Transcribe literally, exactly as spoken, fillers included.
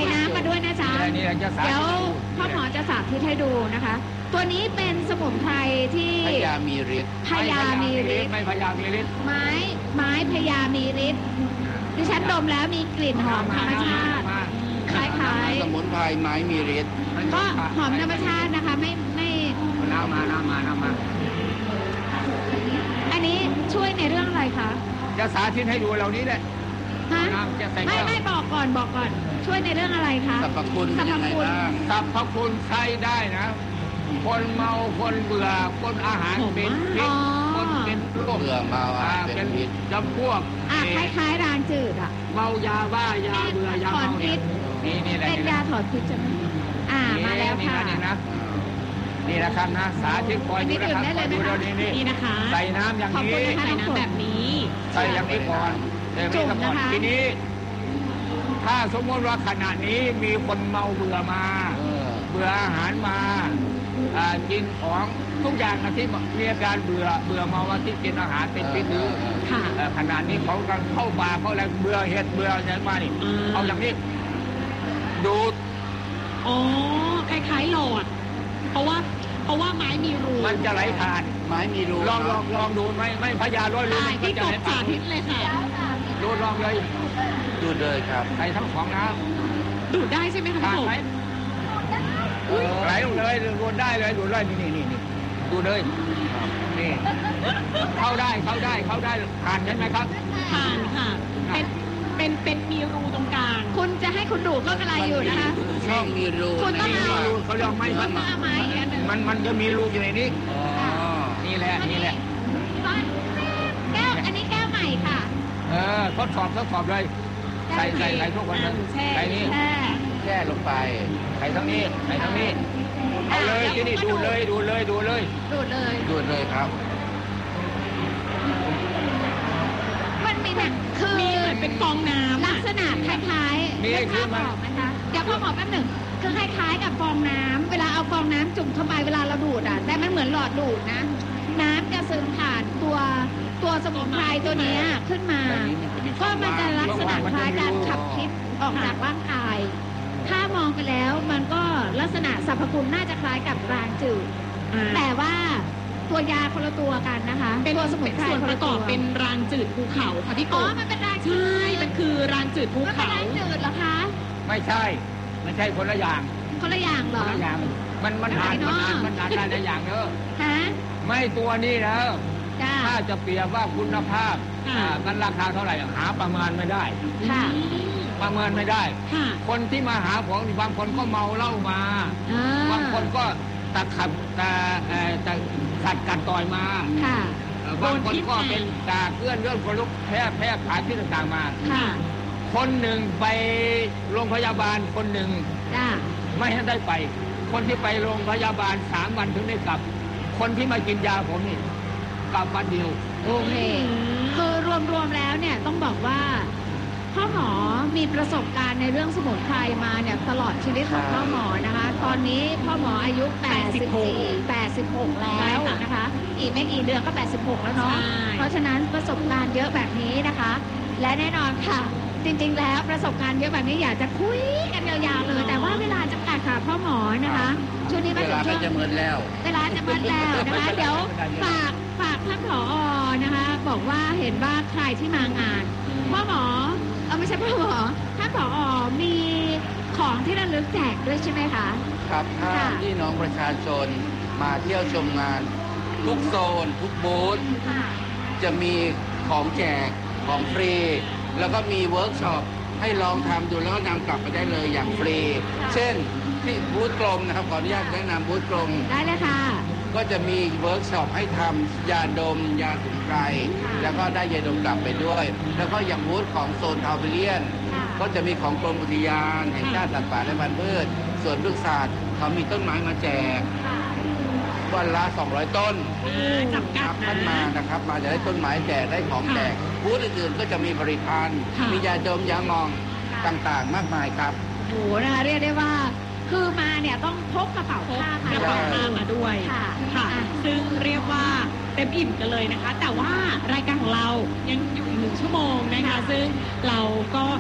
น้ำมาด้วยนะจ๊ะเดี๋ยวพ่อหมอจะสาธิตให้ดูนะคะ ตัวนี้เป็นสมุนไพรที่พญามีฤทธิ์พญามีฤทธิ์ไม่พญามีฤทธิ์ไม้ไม้พญามีฤทธิ์ดิฉันดมแล้วมีกลิ่นหอมธรรมชาติคล้ายๆสมุนไพรไม้มีฤทธิ์ก็หอมธรรมชาตินะคะไม่ไม่น้ำมาน้ำมาน้ำมาอันนี้ช่วยในเรื่องอะไรคะจะสาธิตให้ดูเหล่านี้เลยไม่ไม่บอกก่อนบอกก่อนช่วยในเรื่องอะไรคะสรรพคุณสรรพคุณสรรพคุณใช้ได้นะคนเมาคนเบื่อคนอาหารเป็นพิษคนเป็นโรคเบื่อเมาอาหารเป็นพิษจำพวกคล้ายๆรางจืดอ่ะเมายาบ้ายาเบื่อยาเมาเนี่ยนี่นี่แหละเป็นยาถอดพิษใช่ไหมอ่ามาแล้วค่ะนี่แหละครับนะสาธิตคอยดูนะครับคอยดูเรานี่นี่นะคะใส่น้ำอย่างนี้ใส่น้ำแบบนี้ใส่อย่างนี้ก่อนเดี๋ยวนี้ก่อนทีนี้ถ้าสมมติว่าขณะนี้มีคนเมาเบื่อมาเบื่ออาหารมากินของทุกอย่างที่มีอาการเบื่อเบื่อเมาว่าที่กินอาหารเป็นพิษหรือขณะนี้เขากำลังเข้าป่าเขาอะไรเบื่อเห็ดเบื่ออะไรมานี่เอาอย่างนี้ดูดอ๋อคล้ายๆหลอดเพราะว่าเพราะว่าไม้มีรูมันจะไหลผ่านไม้มีรูลองลองลองดูไหมไม่พยาร้อยรูมันจะไหลผ่านพิษเลยค่ะดูลองเลยดูเลยครับใส่ทั้งสองน้ำดูดได้ใช่ไหมคะผมไหลลงเลยดูดได้เลยดูดเลยนี่นี่นี่ดูเลยนี่เข้าได้เข้าได้เข้าได้ผ่านใช่ไหมครับผ่านค่ะเป็นเป็นเป็นมีรูตรงกลางคุณจะให้คุณดูดก็กระไรอยู่นะคะช่องมีรูคุณต้องเอาเขาเรียกไม้มันมันมันจะมีรูอยู่ในนี้นี่แหละนี่แหละแก้วอันนี้แก้วใหม่ค่ะเออทดสอบทดสอบเลยใส่ใส่ใส่ทุกคนเลยใส่นี้แช่ลงไปใส่ทั้งนี้ใส่ทั้งนี้เอาเลยที่นี่ดูเลยดูเลยดูเลยดูเลยดูเลยครับมันมีแบบคือมีเหมือนเป็นฟองน้ำลักษณะคล้ายๆมีคือมันนะคะเดี๋ยวพ่อหมอแป๊บหนึ่งคือคล้ายๆกับฟองน้ำเวลาเอาฟองน้ำจุ่มเข้าไปเวลาเราดูดอ่ะแต่มันเหมือนหลอดดูดนะน้ำจะซึมผ่านตัวตัวสมุนไพรตัวนี้ขึ้นมาก็มันจะลักษณะคล้ายการขับพิษออกจากร่างกายถ้ามองกันแล้วมันก็ลักษณะสรรพคุณน่าจะคล้ายกับรางจืดแต่ว่าตัวยาคนละตัวกันนะคะเป็นตัวสมุนไพรส่วนประกอบเป็นรางจืดภูเขาค่ะพี่โกอ๋อมันเป็นรางจืดใช่มันคือรางจืดภูเขารางจืดเหรอคะไม่ใช่ไม่ใช่คนละอย่างคนละอย่างเหรอคนละอย่างมันมันหานมันหานมันหานได้อย่างเนอะฮะไม่ตัวนี้แล้วถ้าจะเปรียบว่าคุณภาพมันราคาเท่าไหร่หาประมาณไม่ได้ค่ะประเมินไม่ได้คนที่มาหาของบางคนก็เมาเหล้ามาบางคนก็ตะขับตะตะขัดกัดต่อยมาบางคนก็เป็นตาเกื้อนเรื่องคนลุกแพ้แพ้ขาที่ต่างๆมาคนหนึ่งไปโรงพยาบาลคนหนึ่งไม่ให้ได้ไปคนที่ไปโรงพยาบาลสามวันถึงได้กลับคนที่มากินยาผมนี่กลับวันเดียวโอเคคือรวมๆแล้วเนี่ยต้องบอกว่าพ่อหมอมีประสบการณ์ในเรื่องสมุนไพรมาเนี่ยตลอดชีวิตของพ่อหมอนะคะตอนนี้พ่อหมออายุแปดสิบสี่ แปดสิบหกแล้วนะคะอีกไม่กี่เดือนก็แปดสิบหกแล้วเนาะเพราะฉะนั้นประสบการณ์เยอะแบบนี้นะคะและแน่นอนค่ะจริงๆแล้วประสบการณ์เยอะแบบนี้อยากจะคุยกันยาวๆเลยแต่ว่าเวลาจำกัดค่ะพ่อหมอนะคะช่วงนี้มาถึงช่วงจะเมินแล้วเวลาจะเมินแล้วนะคะเดี๋ยวฝากฝากท่านผอ.นะคะบอกว่าเห็นว่าใครที่มางานพ่อหมอเออไม่ใช่พ่อหมอท่านผอ.มีของที่ระลึกแจกด้วยใช่ไหมคะครับถ้าพี่น้องประชาชนมาเที่ยวชมงานทุกโซนทุกบูธจะมีของแจกของฟรีแล้วก็มีเวิร์กช็อปให้ลองทำดูแล้วก็นำกลับไปได้เลยอย่างฟรีเช่นที่บูธกลมนะครับขออนุญาตแนะนำบูธกลมได้เลยค่ะก็จะมีเวิร์กช็อปให้ทำยาดมยาสมุนไพรแล้วก็ได้ยาดมกลับไปด้วยแล้วก็อย่างบูธของโซนทาวเวเลียนก็จะมีของกรมอุทยานแห่งชาติสัตว์ป่าและพันธุ์พืชส่วนพฤกษศาสตร์เขามีต้นไม้มาแจกวันละสองร้อยต้นครับท่านมานะครับมาจะได้ต้นไม้แจกได้ของแจกบูธอื่นๆก็จะมีบริการมียาดมยาหม่องต่างๆมากมายครับโหนะคะเรียกได้ว่าคือมาเนี่ยต้องพกกระเป๋าผ้ากระเป๋าผ้ามาด้วยค่ะค่ะซึ่งเรียกว่าเต็มอิ่มกันเลยนะคะแต่ว่ารายการของเรายังอยู่อีกหนึ่งชั่วโมงนะคะซึ่งเราก็